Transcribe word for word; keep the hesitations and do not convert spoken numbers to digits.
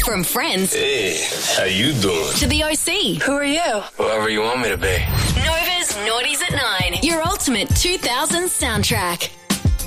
From Friends. Hey, how you doing? To the O C. Who are you? Whoever you want me to be. Nova's Naughties at Nine. Your ultimate two thousands soundtrack.